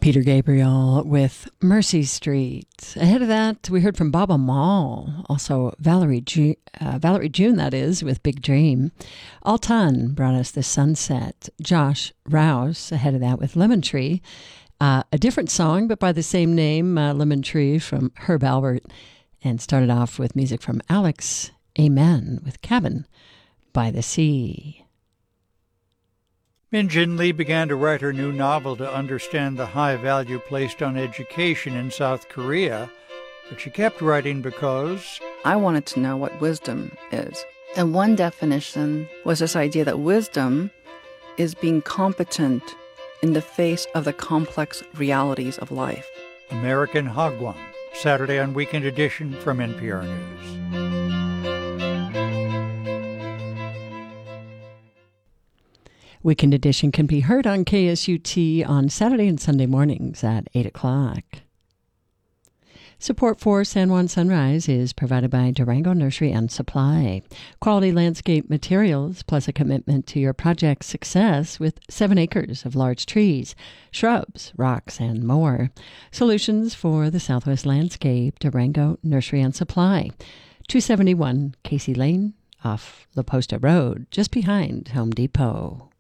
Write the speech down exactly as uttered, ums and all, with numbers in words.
Peter Gabriel with Mercy Street. Ahead of that, we heard from Baba Maal, also Valerie Ju- uh, Valerie June, that is, with Big Dream. Altan brought us The Sunset. Josh Rouse, ahead of that, with Lemon Tree. Uh, a different song, but by the same name, uh, Lemon Tree from Herb Alpert. And started off with music from Alex Amen with Cabin by the Sea. Min Jin Lee began to write her new novel to understand the high value placed on education in South Korea, but she kept writing because I wanted to know what wisdom is. And one definition was this idea that wisdom is being competent in the face of the complex realities of life. American Hagwon, Saturday on Weekend Edition from N P R News. Weekend Edition can be heard on K S U T on Saturday and Sunday mornings at eight o'clock. Support for San Juan Sunrise is provided by Durango Nursery and Supply. Quality landscape materials plus a commitment to your project's success with seven acres of large trees, shrubs, rocks, and more. Solutions for the Southwest landscape, Durango Nursery and Supply. two seventy-one Casey Lane off La Posta Road, just behind Home Depot.